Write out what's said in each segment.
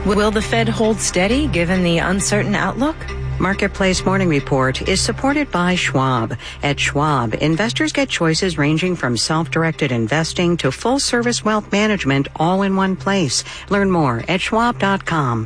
Will the Fed hold steady given the uncertain outlook? Marketplace Morning Report is supported by Schwab. At Schwab, investors get choices ranging from self-directed investing to full-service wealth management all in one place. Learn more at schwab.com.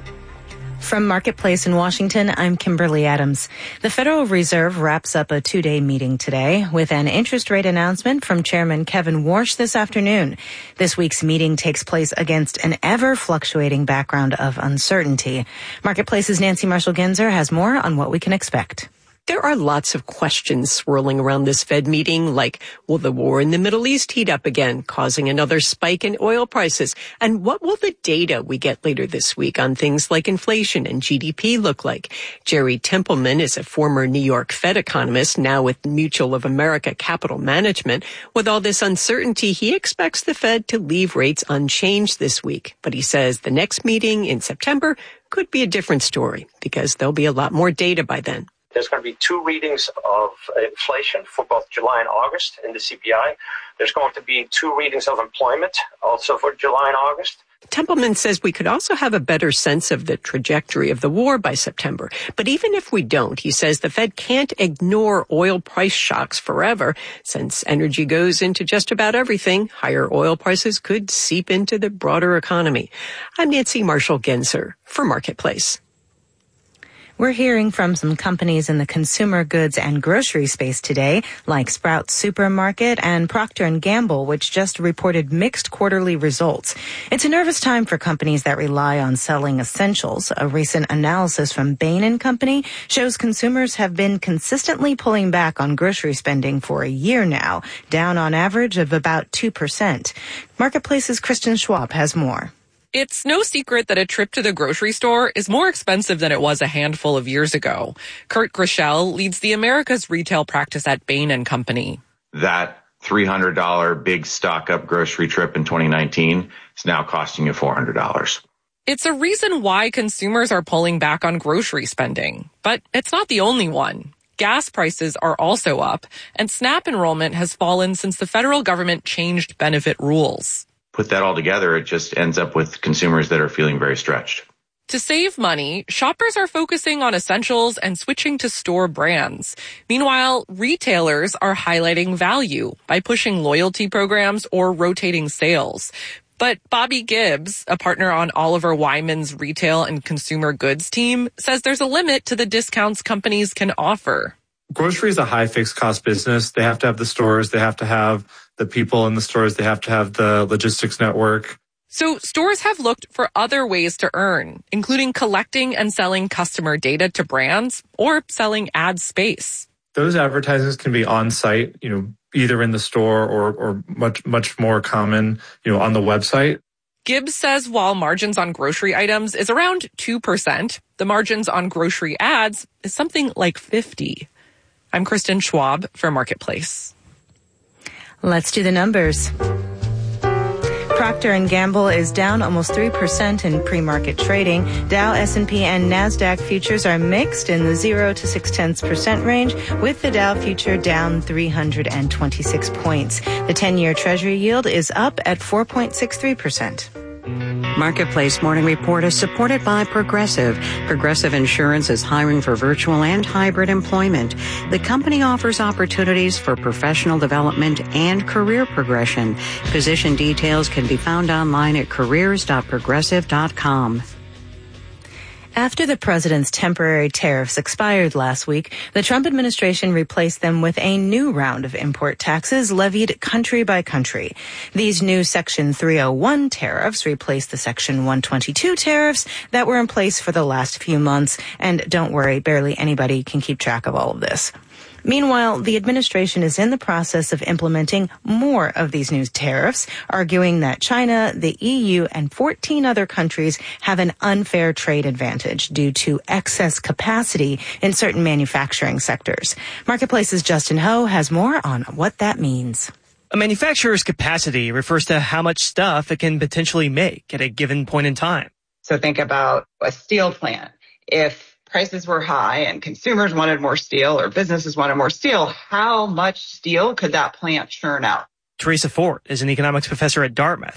From Marketplace in Washington, I'm Kimberly Adams. The Federal Reserve wraps up a two-day meeting today with an interest rate announcement from Chairman Kevin Warsh this afternoon. This week's meeting takes place against an ever-fluctuating background of uncertainty. Marketplace's Nancy Marshall-Genzer has more on what we can expect. There are lots of questions swirling around this Fed meeting, like, will the war in the Middle East heat up again, causing another spike in oil prices? And what will the data we get later this week on things like inflation and GDP look like? Jerry Templeman is a former New York Fed economist, now with Mutual of America Capital Management. With all this uncertainty, he expects the Fed to leave rates unchanged this week. But he says the next meeting in September could be a different story because there'll be a lot more data by then. There's going to be two readings of inflation for both July and August in the CPI. There's going to be two readings of employment also for July and August. Templeman says we could also have a better sense of the trajectory of the war by September. But even if we don't, he says the Fed can't ignore oil price shocks forever. Since energy goes into just about everything, higher oil prices could seep into the broader economy. I'm Nancy Marshall-Genzer for Marketplace. We're hearing from some companies in the consumer goods and grocery space today, like Sprouts Supermarket and Procter & Gamble, which just reported mixed quarterly results. It's a nervous time for companies that rely on selling essentials. A recent analysis from Bain & Company shows consumers have been consistently pulling back on grocery spending for a year now, down on average of about 2%. Marketplace's Kristen Schwab has more. It's no secret that a trip to the grocery store is more expensive than it was a handful of years ago. Kurt Grischel leads the Americas retail practice at Bain & Company. That $300 big stock-up grocery trip in 2019 is now costing you $400. It's a reason why consumers are pulling back on grocery spending. But it's not the only one. Gas prices are also up, and SNAP enrollment has fallen since the federal government changed benefit rules. Put that all together, it just ends up with consumers that are feeling very stretched. To save money, shoppers are focusing on essentials and switching to store brands. Meanwhile, retailers are highlighting value by pushing loyalty programs or rotating sales. But Bobby Gibbs, a partner on Oliver Wyman's retail and consumer goods team, says there's a limit to the discounts companies can offer. Grocery is a high fixed cost business. They have to have the stores. They have to have the people in the stores. They have to have the logistics network. So stores have looked for other ways to earn, including collecting and selling customer data to brands or selling ad space. Those advertisements can be on site, either in the store or much more common, on the website. Gibbs says while margins on grocery items is around 2%, the margins on grocery ads is something like 50%. I'm Kristen Schwab for Marketplace. Let's do the numbers. Procter & Gamble is down almost 3% in pre-market trading. Dow, S&P, and NASDAQ futures are mixed in the 0 to 0.6% range, with the Dow future down 326 points. The 10-year Treasury yield is up at 4.63%. Marketplace Morning Report is supported by Progressive. Progressive Insurance is hiring for virtual and hybrid employment. The company offers opportunities for professional development and career progression. Position details can be found online at careers.progressive.com. After the president's temporary tariffs expired last week, the Trump administration replaced them with a new round of import taxes levied country by country. These new Section 301 tariffs replace the Section 122 tariffs that were in place for the last few months. And don't worry, barely anybody can keep track of all of this. Meanwhile, the administration is in the process of implementing more of these new tariffs, arguing that China, the EU, and 14 other countries have an unfair trade advantage due to excess capacity in certain manufacturing sectors. Marketplace's Justin Ho has more on what that means. A manufacturer's capacity refers to how much stuff it can potentially make at a given point in time. So think about a steel plant. If prices were high and consumers wanted more steel or businesses wanted more steel, how much steel could that plant churn out? Teresa Fort is an economics professor at Dartmouth.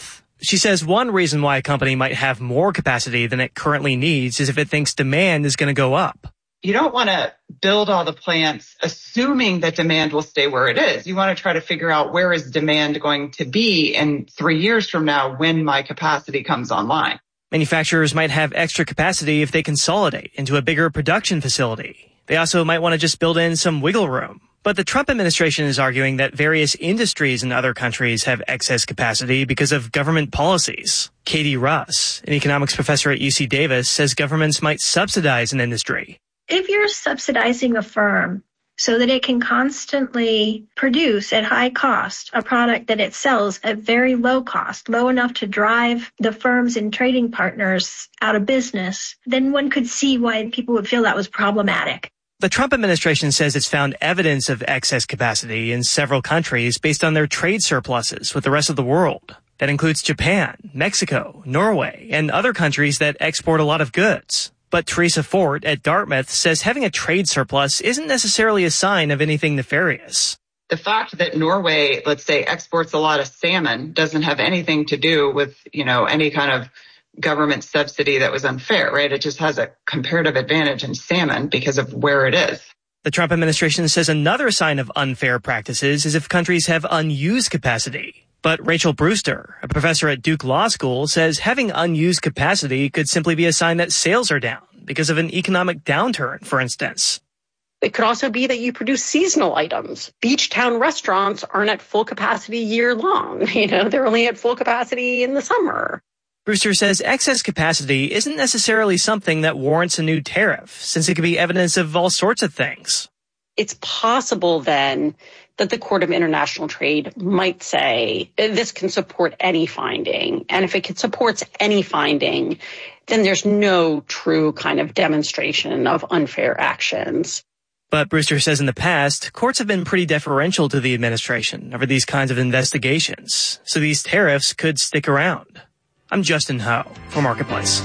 She says one reason why a company might have more capacity than it currently needs is if it thinks demand is going to go up. You don't want to build all the plants assuming that demand will stay where it is. You want to try to figure out where is demand going to be in 3 years from now when my capacity comes online. Manufacturers might have extra capacity if they consolidate into a bigger production facility. They also might want to just build in some wiggle room. But the Trump administration is arguing that various industries in other countries have excess capacity because of government policies. Katie Russ, an economics professor at UC Davis, says governments might subsidize an industry. If you're subsidizing a firm so that it can constantly produce at high cost a product that it sells at very low cost, low enough to drive the firms and trading partners out of business, then one could see why people would feel that was problematic. The Trump administration says it's found evidence of excess capacity in several countries based on their trade surpluses with the rest of the world. That includes Japan, Mexico, Norway, and other countries that export a lot of goods. But Teresa Fort at Dartmouth says having a trade surplus isn't necessarily a sign of anything nefarious. The fact that Norway, let's say, exports a lot of salmon doesn't have anything to do with, any kind of government subsidy that was unfair, right? It just has a comparative advantage in salmon because of where it is. The Trump administration says another sign of unfair practices is if countries have unused capacity. But Rachel Brewster, a professor at Duke Law School, says having unused capacity could simply be a sign that sales are down because of an economic downturn, for instance. It could also be that you produce seasonal items. Beach town restaurants aren't at full capacity year long. They're only at full capacity in the summer. Brewster says excess capacity isn't necessarily something that warrants a new tariff, since it could be evidence of all sorts of things. It's possible then that the Court of International Trade might say this can support any finding. And if it supports any finding, then there's no true kind of demonstration of unfair actions. But Brewster says in the past, courts have been pretty deferential to the administration over these kinds of investigations. So these tariffs could stick around. I'm Justin Ho for Marketplace.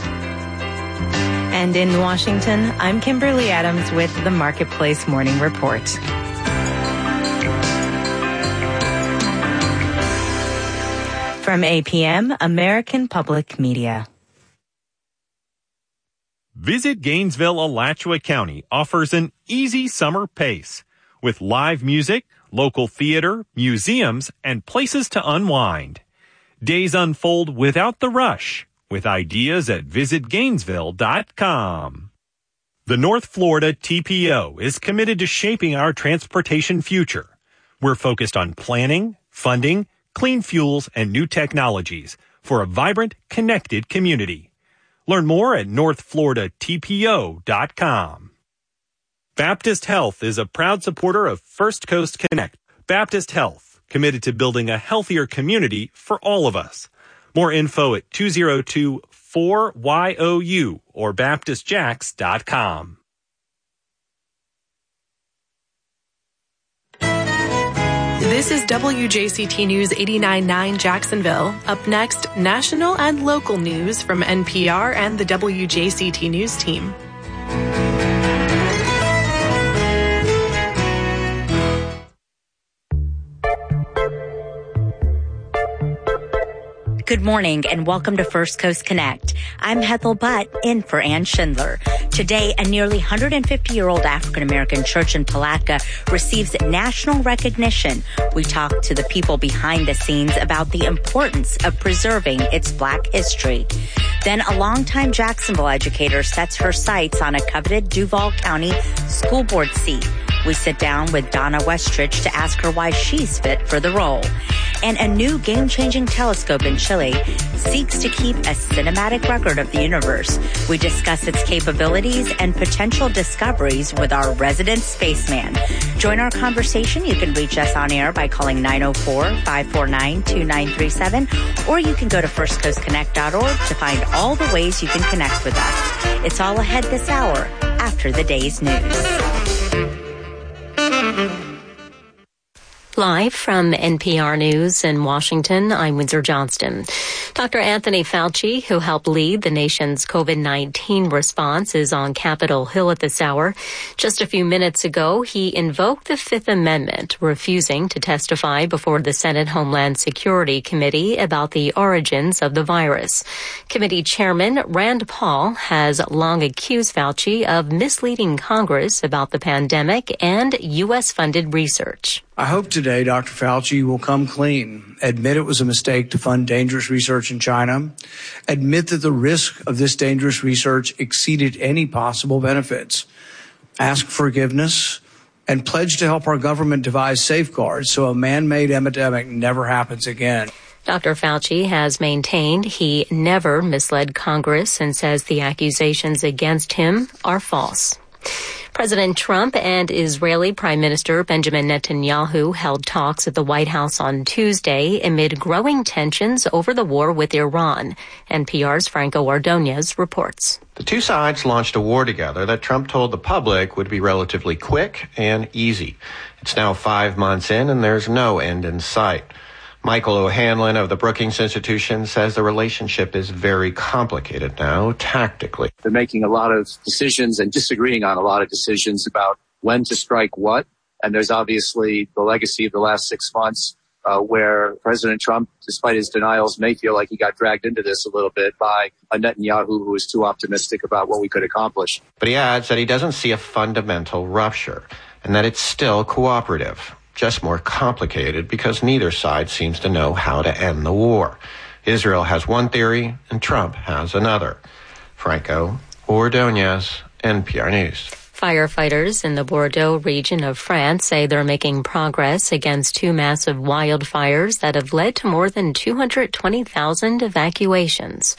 And in Washington, I'm Kimberly Adams with the Marketplace Morning Report. From APM, American Public Media. Visit Gainesville, Alachua County offers an easy summer pace with live music, local theater, museums, and places to unwind. Days unfold without the rush with ideas at visitgainesville.com. The North Florida TPO is committed to shaping our transportation future. We're focused on planning, funding, clean fuels, and new technologies for a vibrant, connected community. Learn more at northfloridatpo.com. Baptist Health is a proud supporter of First Coast Connect. Baptist Health, committed to building a healthier community for all of us. More info at 202-4YOU or baptistjacks.com. This is WJCT News 89.9 Jacksonville. Up next, national and local news from NPR and the WJCT News team. Good morning and welcome to First Coast Connect. I'm Hethel Butt, in for Ann Schindler. Today, a nearly 150-year-old African-American church in Palatka receives national recognition. We talk to the people behind the scenes about the importance of preserving its Black history. Then a longtime Jacksonville educator sets her sights on a coveted Duval County school board seat. We sit down with Donna Westridge to ask her why she's fit for the role. And a new game-changing telescope in Chile seeks to keep a cinematic record of the universe. We discuss its capabilities and potential discoveries with our resident spaceman. Join our conversation. You can reach us on air by calling 904-549-2937, or you can go to firstcoastconnect.org to find all the ways you can connect with us. It's all ahead this hour after the day's news. Live from NPR News in Washington, I'm Windsor Johnston. Dr. Anthony Fauci, who helped lead the nation's COVID-19 response, is on Capitol Hill at this hour. Just a few minutes ago, he invoked the Fifth Amendment, refusing to testify before the Senate Homeland Security Committee about the origins of the virus. Committee Chairman Rand Paul has long accused Fauci of misleading Congress about the pandemic and U.S.-funded research. I hope today Dr. Fauci will come clean, admit it was a mistake to fund dangerous research in China, admit that the risk of this dangerous research exceeded any possible benefits, ask forgiveness, and pledge to help our government devise safeguards so a man-made epidemic never happens again. Dr. Fauci has maintained he never misled Congress and says the accusations against him are false. President Trump and Israeli Prime Minister Benjamin Netanyahu held talks at the White House on Tuesday amid growing tensions over the war with Iran. NPR's Franco Ordonez reports. The two sides launched a war together that Trump told the public would be relatively quick and easy. It's now 5 months in, and there's no end in sight. Michael O'Hanlon of the Brookings Institution says the relationship is very complicated now, tactically. They're making a lot of decisions and disagreeing on a lot of decisions about when to strike what. And there's obviously the legacy of the last 6 months where President Trump, despite his denials, may feel like he got dragged into this a little bit by a Netanyahu who was too optimistic about what we could accomplish. But he adds that he doesn't see a fundamental rupture and that it's still cooperative. Just more complicated because neither side seems to know how to end the war. Israel has one theory and Trump has another. Franco Ordonez, NPR News. Firefighters in the Bordeaux region of France say they're making progress against two massive wildfires that have led to more than 220,000 evacuations.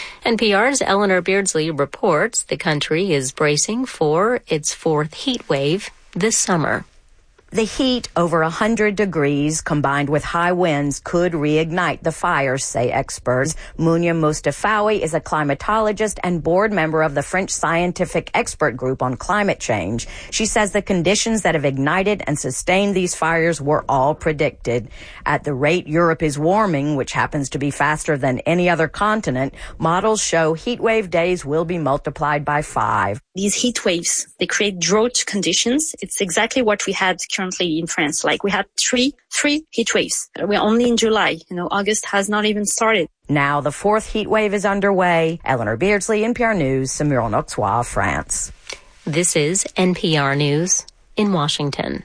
NPR's Eleanor Beardsley reports the country is bracing for its fourth heat wave this summer. The heat, over 100 degrees, combined with high winds, could reignite the fires, say experts. Mounia Mustafawi is a climatologist and board member of the French Scientific Expert Group on Climate Change. She says the conditions that have ignited and sustained these fires were all predicted. At the rate Europe is warming, which happens to be faster than any other continent, models show heat wave days will be multiplied by 5. These heat waves, they create drought conditions. It's exactly what we had currently in France. Like we had three heat waves. We're only in July. August has not even started. Now the fourth heat wave is underway. Eleanor Beardsley, NPR News, Saumur-en-Auxois, France. This is NPR News in Washington.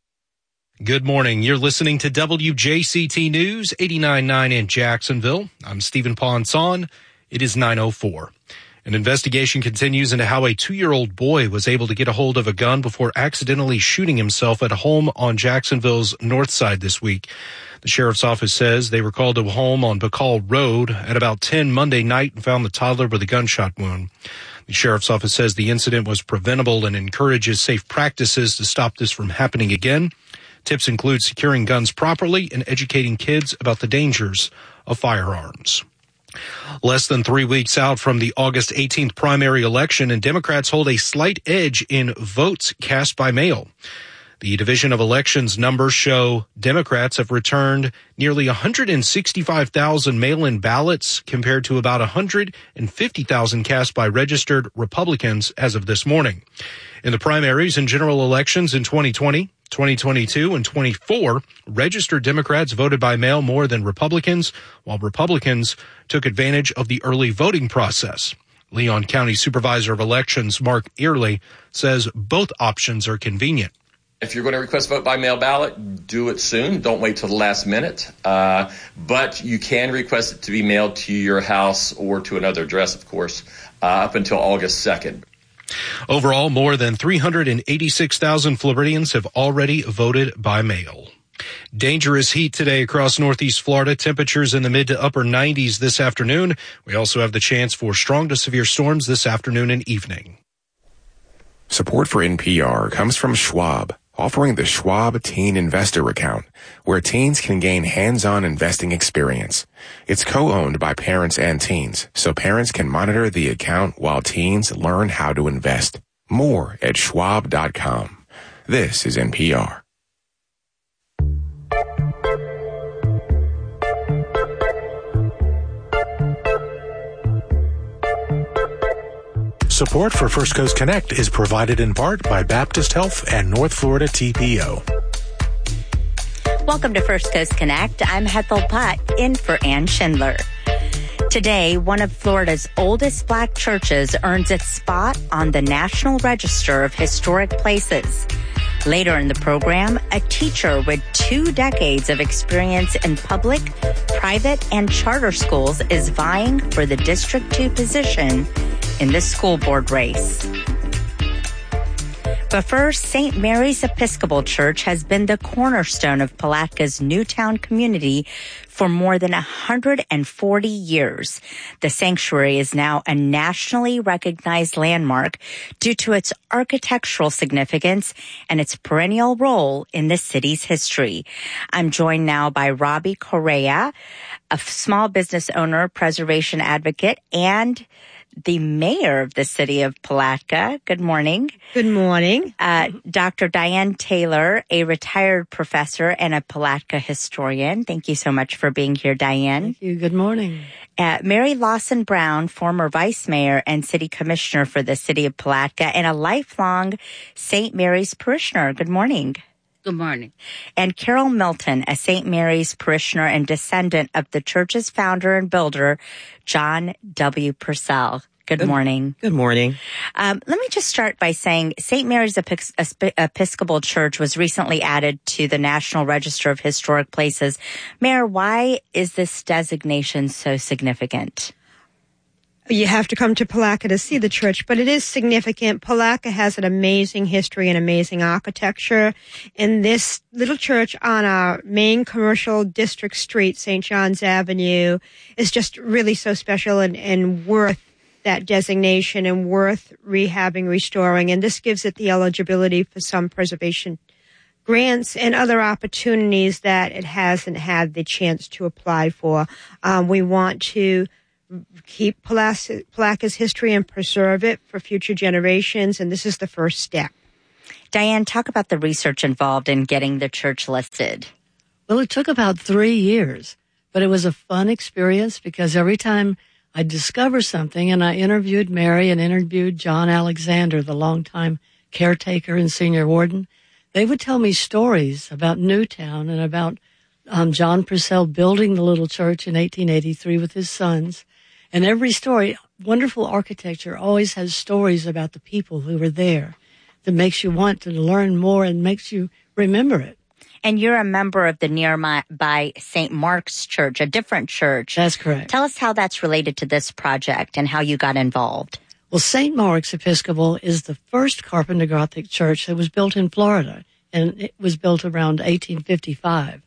Good morning. You're listening to WJCT News 89.9 in Jacksonville. I'm Stephen Ponson. It is 9:04. An investigation continues into how a 2-year-old boy was able to get a hold of a gun before accidentally shooting himself at a home on Jacksonville's north side this week. The sheriff's office says they were called to a home on Bacall Road at about 10 Monday night and found the toddler with a gunshot wound. The sheriff's office says the incident was preventable and encourages safe practices to stop this from happening again. Tips include securing guns properly and educating kids about the dangers of firearms. Less than 3 weeks out from the August 18th primary election, and Democrats hold a slight edge in votes cast by mail. The Division of Elections numbers show Democrats have returned nearly 165,000 mail-in ballots compared to about 150,000 cast by registered Republicans as of this morning. In the primaries and general elections in 2020, 2022, and 24, registered Democrats voted by mail more than Republicans, while Republicans took advantage of the early voting process. Leon County Supervisor of Elections Mark Earley says both options are convenient. If you're going to request vote by mail ballot, do it soon. Don't wait till the last minute. But you can request it to be mailed to your house or to another address, of course, up until August 2nd. Overall, more than 386,000 Floridians have already voted by mail. Dangerous heat today across northeast Florida. Temperatures in the mid to upper 90s this afternoon. We also have the chance for strong to severe storms this afternoon and evening. Support for NPR comes from Schwab, offering the Schwab Teen Investor Account, where teens can gain hands-on investing experience. It's co-owned by parents and teens, so parents can monitor the account while teens learn how to invest. More at schwab.com. This is NPR. Support for First Coast Connect is provided in part by Baptist Health and North Florida TPO. Welcome to First Coast Connect. I'm Ethel Putt, in for Ann Schindler. Today, one of Florida's oldest black churches earns its spot on the National Register of Historic Places. Later in the program, a teacher with 2 decades of experience in public, private, and charter schools is vying for the District 2 position in the school board race. But first, St. Mary's Episcopal Church has been the cornerstone of Palatka''s Newtown community for more than 140 years. The sanctuary is now a nationally recognized landmark due to its architectural significance and its perennial role in the city's history. I'm joined now by Robbie Correa, a small business owner, preservation advocate, and the mayor of the city of Palatka. Good morning. Good morning. Dr. Diane Taylor, a retired professor and a Palatka historian. Thank you so much for being here, Diane. Thank you. Good morning. Mary Lawson Brown, former vice mayor and city commissioner for the city of Palatka and a lifelong St. Mary's parishioner. Good morning. Good morning. And Carol Milton, a St. Mary's parishioner and descendant of the church's founder and builder, John W. Purcell. Good morning. Good morning. Let me just start by saying St. Mary's Episcopal Church was recently added to the National Register of Historic Places. Mayor, why is this designation so significant? You have to come to Palatka to see the church, but it is significant. Palatka has an amazing history and amazing architecture. And this little church on our main commercial district street, St. John's Avenue, is just really so special and worth that designation and worth rehabbing, restoring. And this gives it the eligibility for some preservation grants and other opportunities that it hasn't had the chance to apply for. We want to keep Palatka''s history and preserve it for future generations, and this is the first step. Diane, talk about the research involved in getting the church listed. Well, it took about 3 years, but it was a fun experience because every time I discovered something, and I interviewed Mary and interviewed John Alexander, the longtime caretaker and senior warden, they would tell me stories about Newtown and about John Purcell building the little church in 1883 with his sons. And every story, wonderful architecture, always has stories about the people who were there that makes you want to learn more and makes you remember it. And you're a member of the nearby St. Mark's Church, a different church. That's correct. Tell us how that's related to this project and how you got involved. Well, St. Mark's Episcopal is the first Carpenter Gothic church that was built in Florida, and it was built around 1855.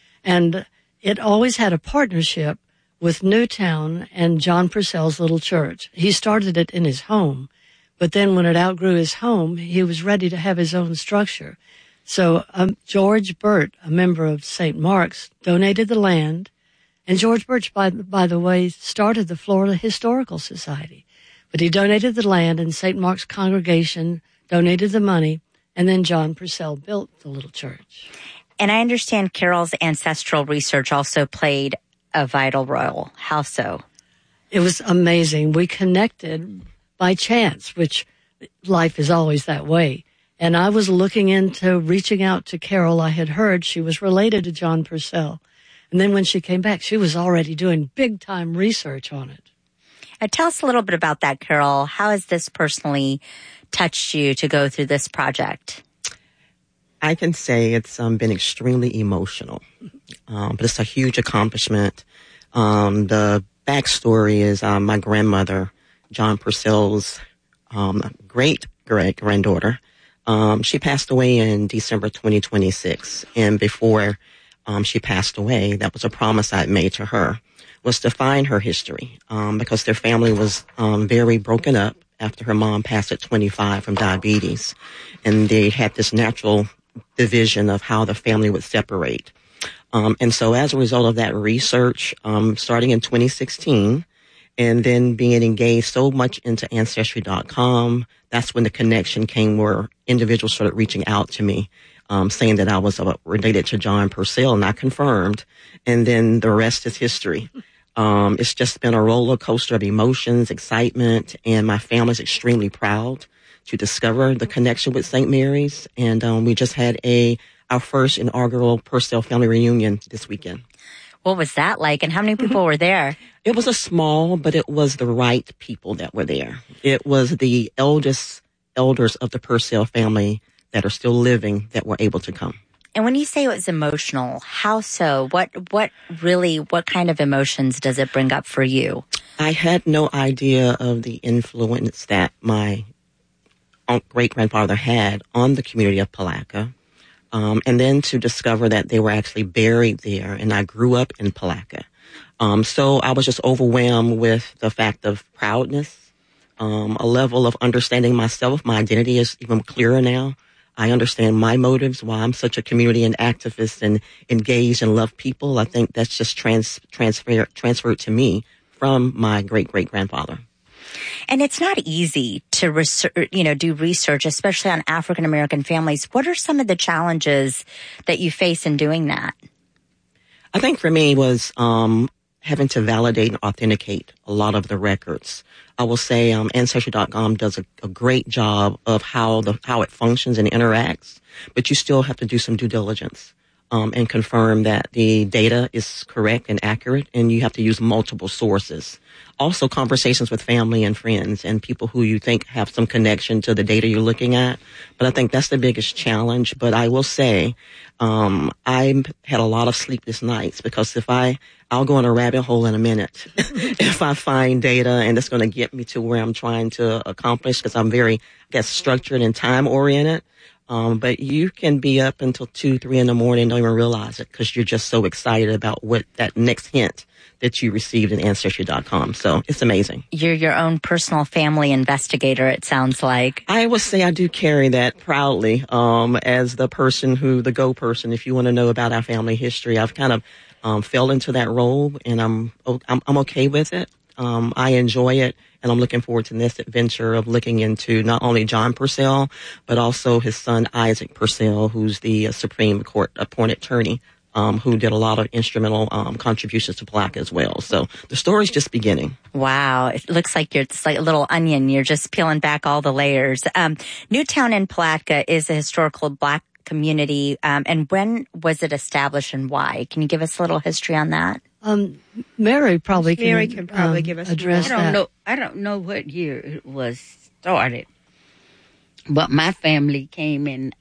And it always had a partnership with Newtown and John Purcell's little church. He started it in his home, but then when it outgrew his home, he was ready to have his own structure. So George Burt, a member of St. Mark's, donated the land, and George Burt, by the way, started the Florida Historical Society. But he donated the land, and St. Mark's congregation donated the money, and then John Purcell built the little church. And I understand Carol's ancestral research also played a vital role. How so? It was amazing. We connected by chance, which life is always that way. And I was looking into reaching out to Carol. I had heard she was related to John Purcell. And then when she came back, she was already doing big-time research on it. Tell us a little bit about that, Carol. How has this personally touched you to go through this project? I can say it's been extremely emotional, but it's a huge accomplishment. The backstory is my grandmother, John Purcell's great-granddaughter. She passed away in December 2026, and before she passed away, that was a promise I had made to her, was to find her history, because their family was very broken up after her mom passed at 25 from diabetes, and they had this natural division of how the family would separate. And so as a result of that research, starting in 2016, and then being engaged so much into Ancestry.com, that's when the connection came where individuals started reaching out to me, saying that I was related to John Purcell, and I confirmed. And then the rest is history. It's just been a roller coaster of emotions, excitement, and my family's extremely proud to discover the connection with St. Mary's. And we just had our first inaugural Purcell family reunion this weekend. What was that like, and how many people were there? It was a small, but it was the right people that were there. It was the elders of the Purcell family that are still living that were able to come. And when you say it was emotional, how so? What kind of emotions does it bring up for you? I had no idea of the influence that my great-grandfather had on the community of Palatka. And then to discover that they were actually buried there, and I grew up in Palatka. So I was just overwhelmed with the fact of proudness, a level of understanding myself. My identity is even clearer now. I understand my motives, why I'm such a community and activist and engaged and love people. I think that's just transferred to me from my great-great-grandfather. And it's not easy to do research, especially on African American families. What are some of the challenges that you face in doing that? I think for me was having to validate and authenticate a lot of the records. I will say Ancestry.com does a great job of how it functions and interacts, but you still have to do some due diligence and confirm that the data is correct and accurate, and you have to use multiple sources. Also, conversations with family and friends and people who you think have some connection to the data you're looking at. But I think that's the biggest challenge. But I will say, I had a lot of sleepless nights because I'll go in a rabbit hole in a minute if I find data and it's going to get me to where I'm trying to accomplish, because I'm very, structured and time oriented. But you can be up until 2-3 in the morning and don't even realize it because you're just so excited about what that next hint that you received in Ancestry.com. So it's amazing. You're your own personal family investigator, it sounds like. I would say I do carry that proudly as the go person. If you want to know about our family history, I've kind of fell into that role, and I'm okay with it. I enjoy it. And I'm looking forward to this adventure of looking into not only John Purcell, but also his son, Isaac Purcell, who's the Supreme Court appointed attorney, who did a lot of instrumental contributions to Palatka as well. So the story's just beginning. Wow. It looks like it's like a little onion. You're just peeling back all the layers. Newtown in Palatka is a historical Black community. And when was it established and why? Can you give us a little history on that? Mary probably can give us address that. I don't know what year it was started, but my family came in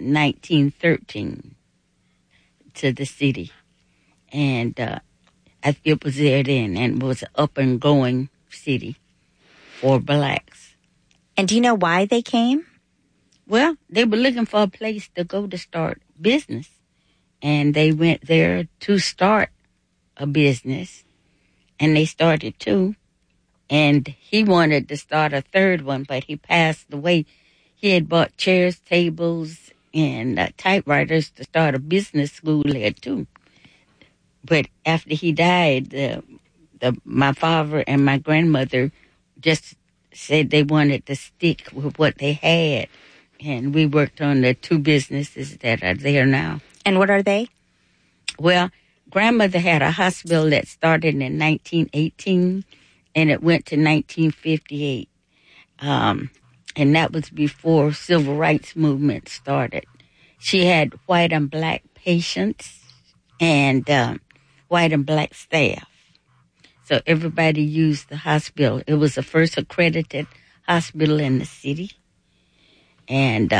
1913 to the city, and it was there then, and it was an up and going city for Blacks. And do you know why they came? Well, they were looking for a place to go to start business, and they went there to start a business, and they started two, and he wanted to start a third one, but he passed away. He had bought chairs, tables, and typewriters to start a business school there too. But after he died, my father and my grandmother just said they wanted to stick with what they had, and we worked on the two businesses that are there now. And what are they? Well, grandmother had a hospital that started in 1918, and it went to 1958. And that was before civil rights movement started. She had white and black patients and white and black staff. So everybody used the hospital. It was the first accredited hospital in the city. And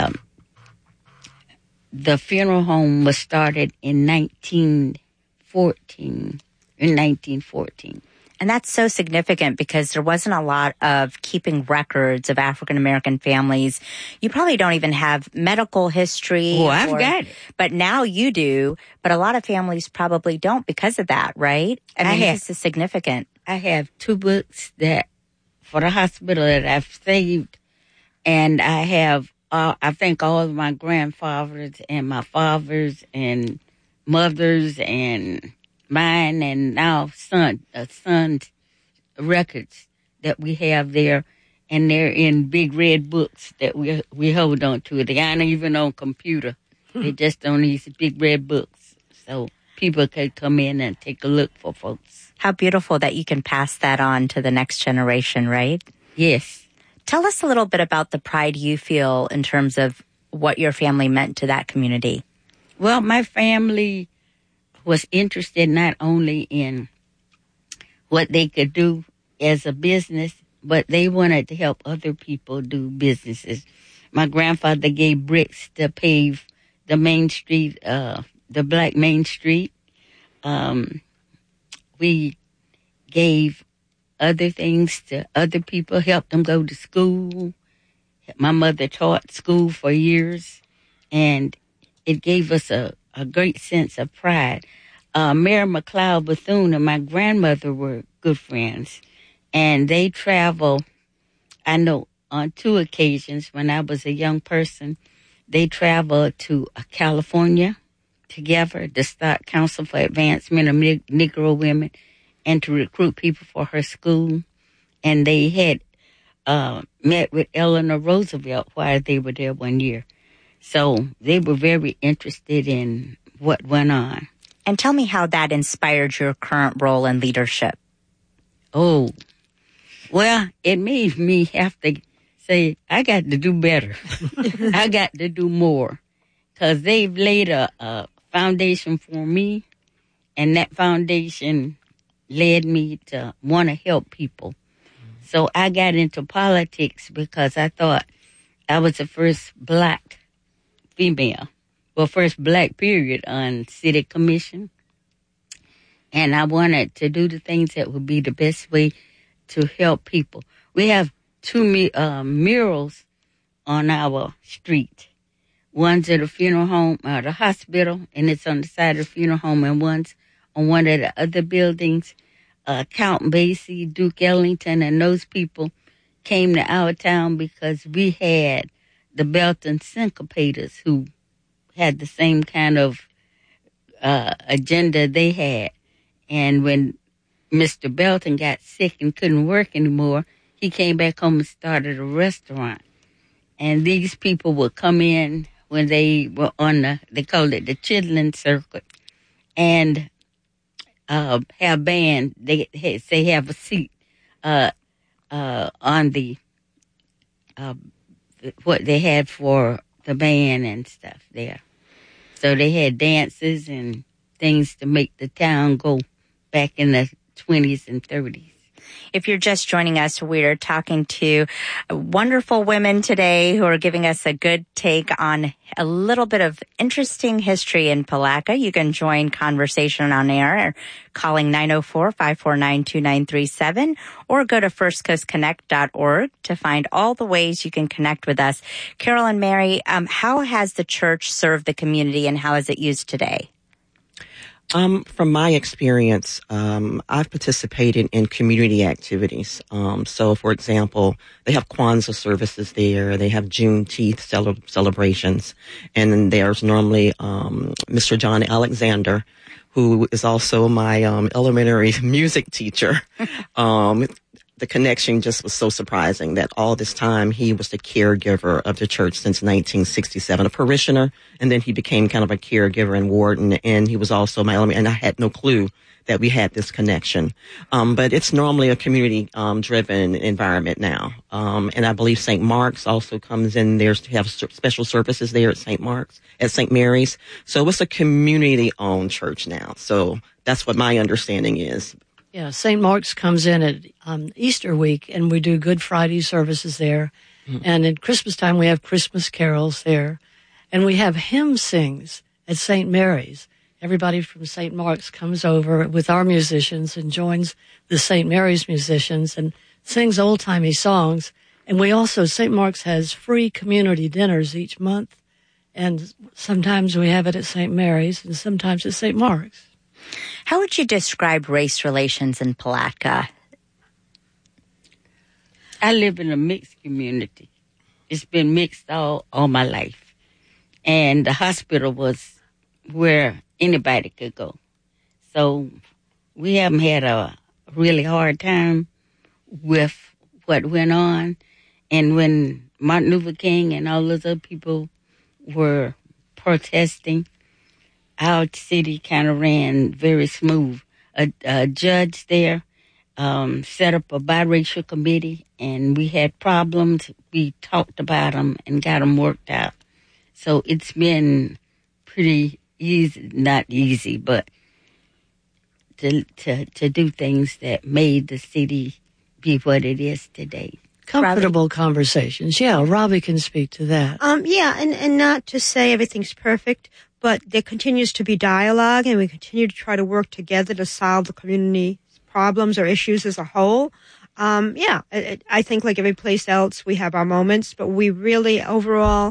the funeral home was started in 1914. And that's so significant because there wasn't a lot of keeping records of African American families. You probably don't even have medical history. Oh, I've got it. But now you do. But a lot of families probably don't because of that, right? I mean, this is significant. I have 2 books for the hospital that I've saved. And I have, I think all of my grandfathers and my fathers and mothers and mine and now son's records that we have there, and they're in big red books that we hold on to. They aren't even on computer. They just on these big red books. So people could come in and take a look for folks. How beautiful that you can pass that on to the next generation, right? Yes. Tell us a little bit about the pride you feel in terms of what your family meant to that community. Well, my family was interested not only in what they could do as a business, but they wanted to help other people do businesses. My grandfather gave bricks to pave the main street, the Black Main Street. We gave other things to other people, helped them go to school. My mother taught school for years, and it gave us a great sense of pride. Mary McLeod Bethune and my grandmother were good friends, and they traveled, I know, on 2 occasions when I was a young person. They traveled to California together to start Council for Advancement of Negro Women and to recruit people for her school. And they had met with Eleanor Roosevelt while they were there 1 year. So they were very interested in what went on. And tell me how that inspired your current role in leadership. Oh, well, it made me have to say, I got to do better. I got to do more. Because they've laid a foundation for me, and that foundation led me to want to help people. So I got into politics because I thought I was the first Black female, well, first Black period on city commission. And I wanted to do the things that would be the best way to help people. We have 2 murals on our street. One's at a funeral home, the hospital, and it's on the side of the funeral home, and one's on one of the other buildings. Count Basie, Duke Ellington, and those people came to our town because we had the Belton Syncopators who had the same kind of agenda they had. And when Mr. Belton got sick and couldn't work anymore, he came back home and started a restaurant. And these people would come in when they were on they called it the Chitlin Circuit, and have band. They have a seat on the what they had for the band and stuff there. So they had dances and things to make the town go back in the 20s and 30s. If you're just joining us, we're talking to wonderful women today who are giving us a good take on a little bit of interesting history in Palatka. You can join conversation on air calling 904-549-2937 or go to firstcoastconnect.org to find all the ways you can connect with us. Carol and Mary, how has the church served the community and how is it used today? From my experience, I've participated in community activities. So, for example, they have Kwanzaa services there. They have Juneteenth celebrations. And then there's normally Mr. John Alexander, who is also my elementary music teacher. The connection just was so surprising that all this time he was the caregiver of the church since 1967, a parishioner, and then he became kind of a caregiver and warden, and he was also my elementary, and I had no clue that we had this connection. But it's normally a community driven environment now. And I believe St. Mark's also comes in there to have special services there at St. Mark's, at St. Mary's. So it's a community owned church now. So that's what my understanding is. Yeah, St. Mark's comes in at Easter week, and we do Good Friday services there. Mm-hmm. And at Christmas time, we have Christmas carols there. And we have hymn sings at St. Mary's. Everybody from St. Mark's comes over with our musicians and joins the St. Mary's musicians and sings old-timey songs. And we also, St. Mark's has free community dinners each month. And sometimes we have it at St. Mary's and sometimes at St. Mark's. How would you describe race relations in Palatka? I live in a mixed community. It's been mixed all my life. And the hospital was where anybody could go. So we haven't had a really hard time with what went on. And when Martin Luther King and all those other people were protesting, our city kind of ran very smooth. A judge there set up a biracial committee, and we had problems. We talked about them and got them worked out. So it's been pretty easy, not easy, but to do things that made the city be what it is today. Comfortable conversations. Yeah, Robbie can speak to that. Yeah, and not to say everything's perfect, but there continues to be dialogue, and we continue to try to work together to solve the community's problems or issues as a whole. I think like every place else, we have our moments, but we really overall,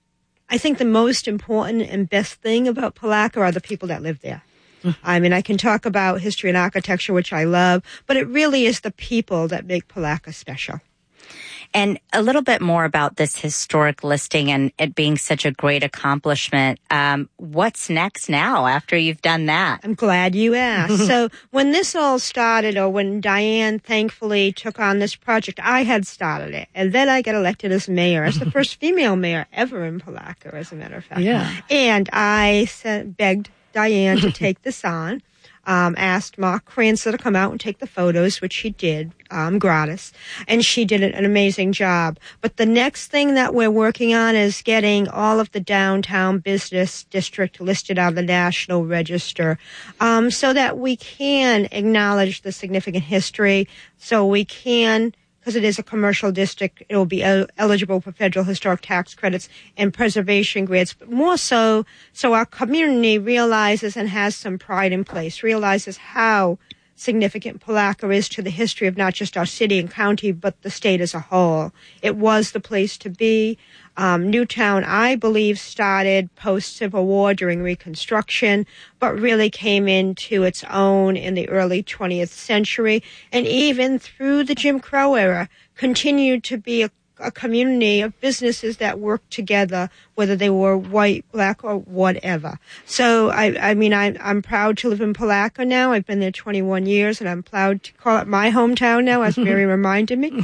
I think the most important and best thing about Palatka are the people that live there. I mean, I can talk about history and architecture, which I love, but it really is the people that make Palatka special. And a little bit more about this historic listing and it being such a great accomplishment. What's next now after you've done that? I'm glad you asked. So when this all started, or when Diane thankfully took on this project, I had started it. And then I got elected as mayor, as the first female mayor ever in Palatka, as a matter of fact. Yeah. And I begged Diane to take this on. Asked Mark Kranzler to come out and take the photos, which he did, gratis. And she did an amazing job. But the next thing that we're working on is getting all of the downtown business district listed on the National Register, so that we can acknowledge the significant history, so we can, because it is a commercial district, it will be eligible for federal historic tax credits and preservation grants, but more so our community realizes and has some pride in place, realizes how significant Palatka is to the history of not just our city and county, but the state as a whole. It was the place to be. Newtown, I believe, started post-Civil War during Reconstruction, but really came into its own in the early 20th century, and even through the Jim Crow era, continued to be a community of businesses that worked together, whether they were white, black, or whatever. So, I'm proud to live in Palatka now. I've been there 21 years, and I'm proud to call it my hometown now, as Mary reminded me.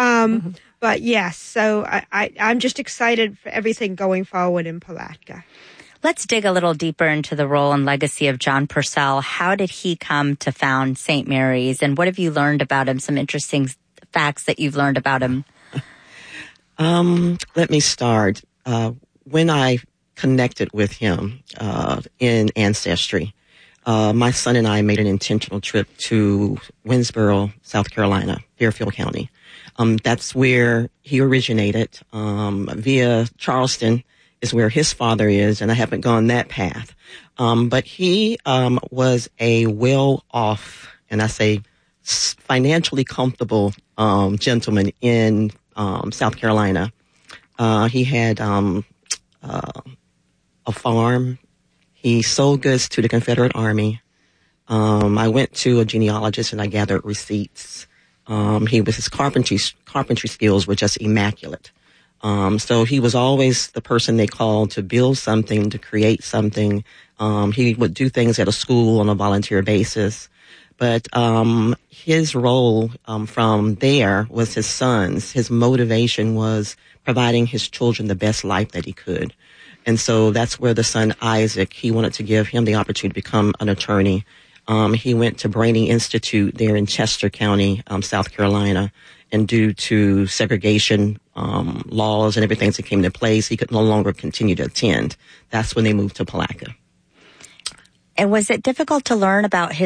But yes, so I'm just excited for everything going forward in Palatka. Let's dig a little deeper into the role and legacy of John Purcell. How did he come to found St. Mary's, and what have you learned about him? Some interesting facts that you've learned about him. Let me start. When I connected with him in Ancestry, my son and I made an intentional trip to Winsboro, South Carolina, Fairfield County. That's where he originated. Via Charleston is where his father is, and I haven't gone that path. But he was a well-off, and I say financially comfortable gentleman in South Carolina. He had a farm. He sold goods to the Confederate Army. I went to a genealogist and I gathered receipts. His carpentry skills were just immaculate. So he was always the person they called to build something, to create something. He would do things at a school on a volunteer basis. But his role from there was his son's. His motivation was providing his children the best life that he could. And so that's where the son Isaac, he wanted to give him the opportunity to become an attorney. He went to Brainy Institute there in Chester County, South Carolina, and due to segregation laws and everything that came into place, he could no longer continue to attend. That's when they moved to Palatka. And was it difficult to learn about his